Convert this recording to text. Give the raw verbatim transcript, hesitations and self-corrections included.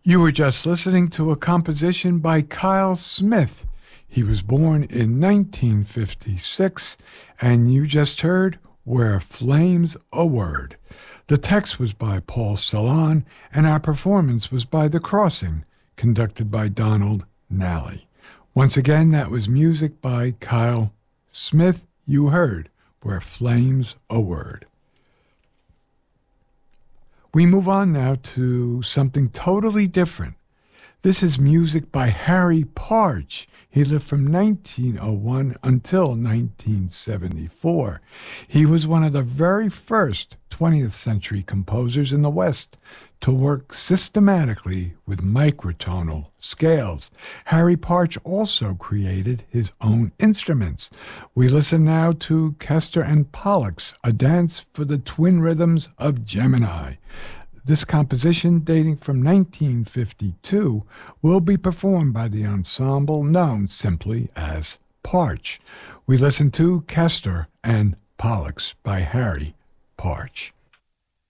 You were just listening to a composition by Kyle Smith. He was born in nineteen fifty-six, and you just heard Where Flames a Word. The text was by Paul Celan, and our performance was by The Crossing, conducted by Donald Nally. Once again, that was music by Kyle Smith. You heard Where Flames a Word. We move on now to something totally different. This is music by Harry Partch. He lived from nineteen oh one until nineteen seventy-four. He was one of the very first twentieth century composers in the West to work systematically with microtonal scales. Harry Partch also created his own instruments. We listen now to Castor and Pollux, A Dance for the Twin Rhythms of Gemini. This composition, dating from nineteen fifty-two, will be performed by the ensemble known simply as Partch. We listen to Castor and Pollux by Harry Partch.